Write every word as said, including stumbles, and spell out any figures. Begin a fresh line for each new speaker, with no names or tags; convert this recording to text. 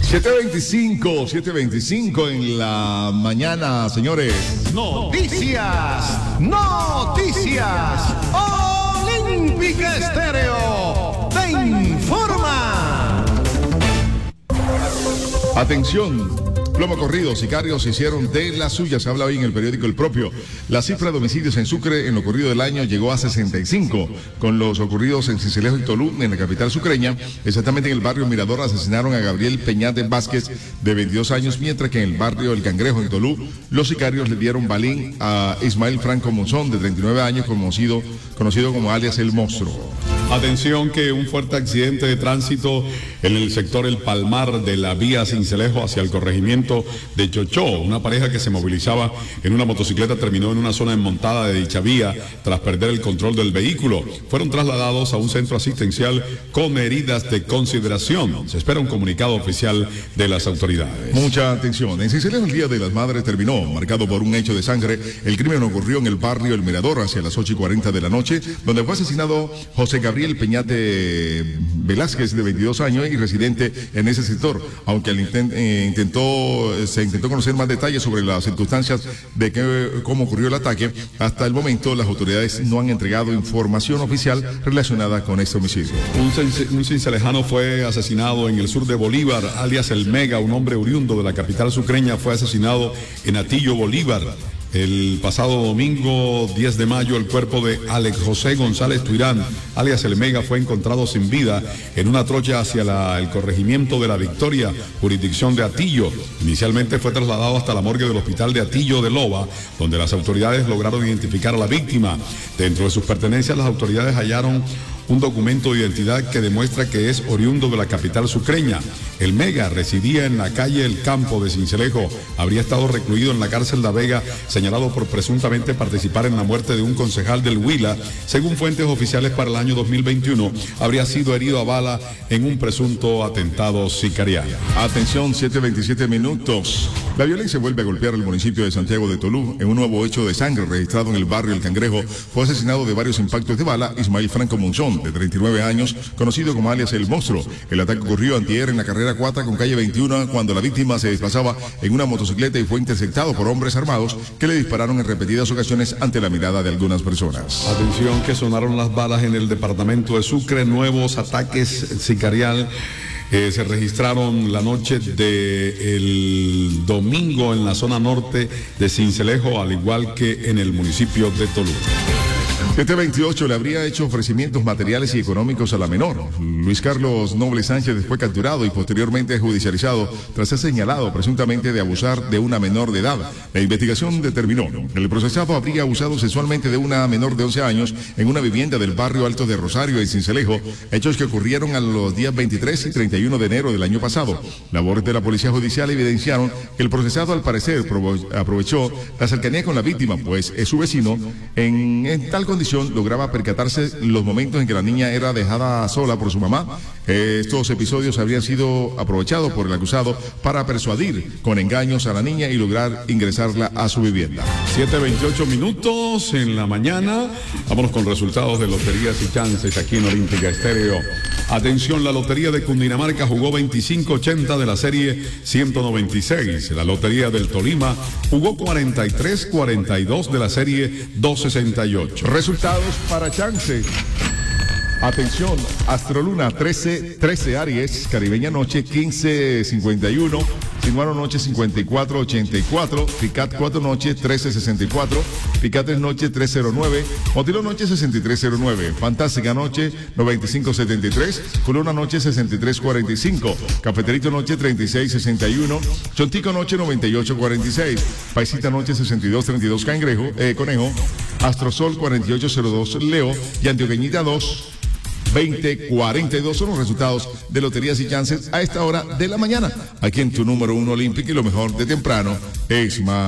siete veinticinco, siete veinticinco en la mañana, señores.
Noticias, noticias. Olímpica Estéreo te informa.
Atención. Plomo corrido, sicarios hicieron de las suyas. Se habla hoy en el periódico El Propio. La cifra de homicidios en Sucre en lo corrido del año llegó a sesenta y cinco, con los ocurridos en Sincelejo y Tolú, en la capital sucreña. Exactamente en el barrio Mirador asesinaron a Gabriel Peñate Vázquez, de veintidós años, mientras que en el barrio El Cangrejo, en Tolú, los sicarios le dieron balín a Ismael Franco Monzón, de treinta y nueve años, conocido, conocido como alias El Monstruo.
Atención que un fuerte accidente de tránsito en el sector El Palmar de la vía Sincelejo hacia el corregimiento de Chochó. Una pareja que se movilizaba en una motocicleta terminó en una zona enmontada de dicha vía tras perder el control del vehículo. Fueron trasladados a un centro asistencial con heridas de consideración. Se espera un comunicado oficial de las autoridades.
Mucha atención. En Sincelejo el Día de las Madres terminó, marcado por un hecho de sangre. El crimen ocurrió en el barrio El Mirador hacia las ocho y cuarenta de la noche, donde fue asesinado José Gabriel Gabriel Peñate Velázquez, de veintidós años y residente en ese sector, aunque el intent, eh, intentó, se intentó conocer más detalles sobre las circunstancias de que, cómo ocurrió el ataque. Hasta el momento las autoridades no han entregado información oficial relacionada con este homicidio.
Un, un cincelejano fue asesinado en el sur de Bolívar, alias El Mega. Un hombre oriundo de la capital sucreña fue asesinado en Atillo, Bolívar. El pasado domingo diez de mayo, el cuerpo de Alex José González Tuirán, alias El Mega, fue encontrado sin vida en una trocha hacia la, el corregimiento de La Victoria, jurisdicción de Atillo. Inicialmente fue trasladado hasta la morgue del hospital de Atillo de Loba, donde las autoridades lograron identificar a la víctima. Dentro de sus pertenencias, las autoridades hallaron un documento de identidad que demuestra que es oriundo de la capital sucreña. El Mega residía en la calle El Campo de Sincelejo. Habría estado recluido en la cárcel La Vega, señalado por presuntamente participar en la muerte de un concejal del Huila. Según fuentes oficiales, para el año dos mil veintiuno habría sido herido a bala en un presunto atentado sicarial.
Atención, siete veintisiete minutos. La violencia vuelve a golpear el municipio de Santiago de Tolú. En un nuevo hecho de sangre registrado en el barrio El Cangrejo, fue asesinado de varios impactos de bala Ismael Franco Monzón, de treinta y nueve años, conocido como alias El Monstruo. El ataque ocurrió antier en la carrera cuatro con calle veintiuno, cuando la víctima se desplazaba en una motocicleta y fue interceptado por hombres armados que le dispararon en repetidas ocasiones ante la mirada de algunas personas.
Atención que sonaron las balas en el departamento de Sucre. Nuevos ataques sicarial Eh, se registraron la noche del domingo en la zona norte de Sincelejo, al igual que en el municipio de Tolú.
siete veintiocho le habría hecho ofrecimientos materiales y económicos a la menor. Luis Carlos Noble Sánchez fue capturado y posteriormente judicializado tras ser señalado presuntamente de abusar de una menor de edad. La investigación determinó que el procesado habría abusado sexualmente de una menor de once años en una vivienda del barrio Alto de Rosario, en Sincelejo, hechos que ocurrieron a los días veintitrés y treinta y uno de enero del año pasado. Labores de la Policía Judicial evidenciaron que el procesado al parecer aprovechó la cercanía con la víctima, pues es su vecino. En, en tal condición lograba percatarse los momentos en que la niña era dejada sola por su mamá. Estos episodios habrían sido aprovechados por el acusado para persuadir con engaños a la niña y lograr ingresarla a su vivienda.
siete veintiocho minutos en la mañana. Vámonos con resultados de loterías y chances aquí en Olímpica Estéreo. Atención, la lotería de Cundinamarca jugó veinticinco ochenta de la serie ciento noventa y seis. La lotería del Tolima jugó cuarenta y tres cuarenta y dos de la serie doscientos sesenta y ocho.
Resultados para chance. Atención, Astroluna trece, trece Aries, Caribeña Noche quince cincuenta y uno, Sinuano Noche cincuenta y cuatro ochenta y cuatro, Picat cuatro Noche trece sesenta y cuatro, Picat tres Noche trescientos nueve, Motilo Noche sesenta y tres cero nueve, Fantástica Noche noventa y cinco setenta y tres, Culona Noche sesenta y tres cuarenta y cinco, Cafeterito Noche treinta y seis sesenta y uno, Chontico Noche noventa y ocho cuarenta y seis, Paisita Noche sesenta y dos treinta y dos Cangrejo, eh, Conejo, Astrosol cuarenta y ocho cero dos Leo y Antioqueñita dos veinte cuarenta y dos son los resultados de loterías y chances a esta hora de la mañana. Aquí en tu número uno Olímpico, y lo mejor de temprano es más.